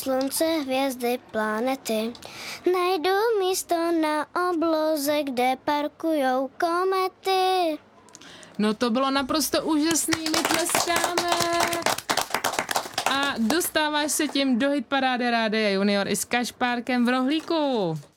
Slunce, hvězdy, planety. Najdu místo na obloze, kde parkujou komety. No to bylo naprosto úžasný, my tleskáme. A dostáváš se tím do hitparády Rádia Junior i s Kašpárkem v rohlíku.